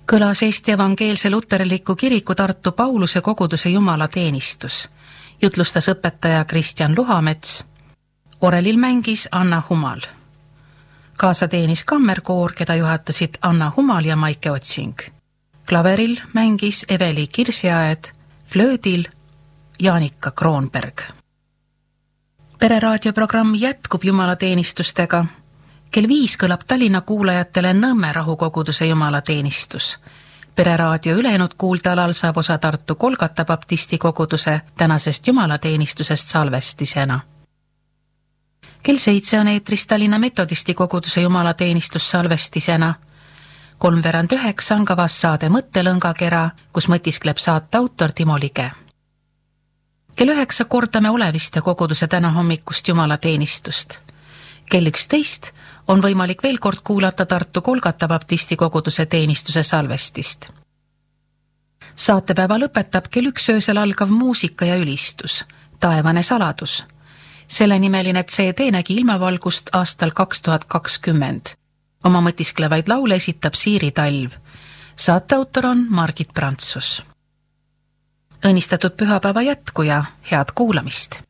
Kõlas Eesti Evangeelse Luterliku Kiriku Tartu Pauluse koguduse jumalateenistus. Jutlustas õpetaja Kristjan Luhamets. Orelil mängis Anna Humal. Kaasa teenis kammerkoor, keda juhatasid Anna Humal ja Maike Otsing. Klaveril mängis Eveli Kirsiaed, flöödil Jaanika Kroonberg. Pereraadioprogramm jätkub jumalateenistustega. Kell 5 kõlab Tallinna kuulajatele Nõmme rahukoguduse jumalateenistus. Pereraadio ülejäänud kuuldealal saab osa Tartu Kolgata baptisti koguduse tänasest jumalateenistusest salvestisena. Kell 7 on eetris Tallinna metodisti koguduse jumalateenistus salvestisena. 8:03 on kavas saade Mõttelõngakera, kus mõtiskleb saate autor Timo Lige. Kell 9 kordame Oleviste koguduse täna hommikust jumalateenistust. Kell 11 on võimalik veel kord kuulata Tartu Kolgata baptisti koguduse teenistuse salvestist. Saatepäeva lõpetab kell 1 öösel algav muusika ja ülistus, Taevane saladus. Selle nimeline CD nägi ilmavalgust aastal 2020. Oma mõtisklevaid laule esitab Siiri Talv. Saate autor on Margit Prantsus. Õnnistatud pühapäeva jätku ja head kuulamist!